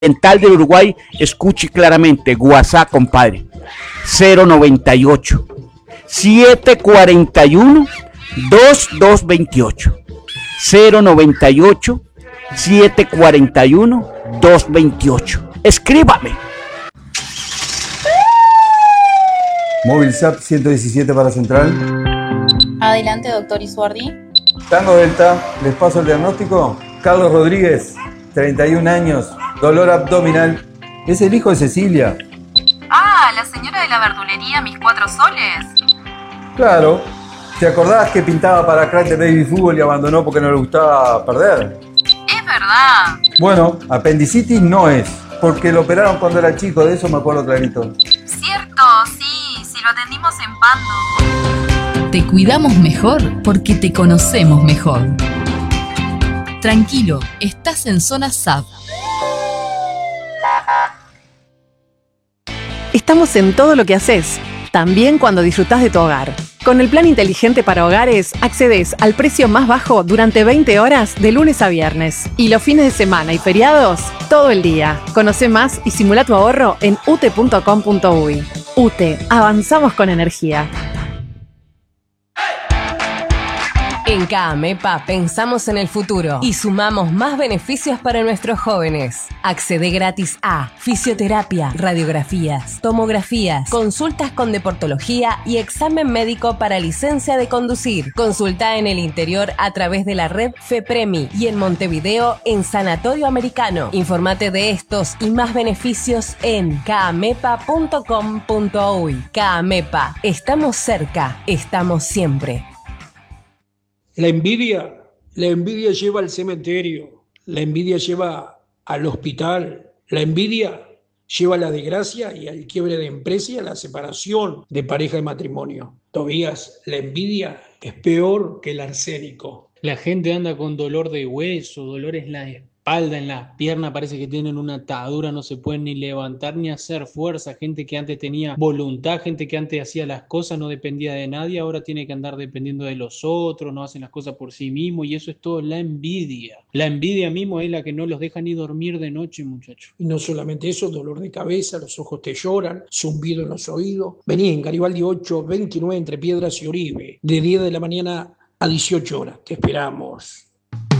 Dental del Uruguay, escuche claramente, WhatsApp, compadre, 098 741 2228, 098 741 2228. Escríbame. Móvil SAP 117 para Central. Adelante, doctor Isuardi. Tango Delta, les paso el diagnóstico. Carlos Rodríguez, 31 años, dolor abdominal. Es el hijo de Cecilia. Ah, la señora de la verdulería Mis Cuatro Soles. Claro. ¿Te acordás que pintaba para crack de baby fútbol y abandonó porque no le gustaba perder? Es verdad. Bueno, apendicitis no es, porque lo operaron cuando era chico, de eso me acuerdo clarito. Cierto, sí lo atendimos en Pando. Te cuidamos mejor porque te conocemos mejor. Tranquilo, estás en Zona SAB. Estamos en todo lo que haces, también cuando disfrutás de tu hogar. Con el plan inteligente para hogares, accedes al precio más bajo durante 20 horas de lunes a viernes. Y los fines de semana y feriados, todo el día. Conoce más y simula tu ahorro en ute.com.uy. UTE, avanzamos con energía. En CAAMEPA pensamos en el futuro y sumamos más beneficios para nuestros jóvenes. Accede gratis a fisioterapia, radiografías, tomografías, consultas con deportología y examen médico para licencia de conducir. Consulta en el interior a través de la red FEPREMI y en Montevideo en Sanatorio Americano. Informate de estos y más beneficios en caamepa.com.uy. CAAMEPA, estamos cerca, estamos siempre. La envidia lleva al cementerio, la envidia lleva al hospital, la envidia lleva a la desgracia y al quiebre de empresa y a la separación de pareja y matrimonio. Tobías, la envidia es peor que el arsénico. La gente anda con dolor de hueso, dolor en la espalda, en las piernas, parece que tienen una atadura, no se pueden ni levantar ni hacer fuerza. Gente que antes tenía voluntad, gente que antes hacía las cosas, no dependía de nadie, ahora tiene que andar dependiendo de los otros, no hacen las cosas por sí mismos, y eso es todo la envidia. La envidia mismo es la que no los deja ni dormir de noche, muchachos. Y no solamente eso, dolor de cabeza, los ojos te lloran, zumbido en los oídos. Vení en Garibaldi 829 entre Piedras y Oribe, de 10 de la mañana a 18 horas. Te esperamos.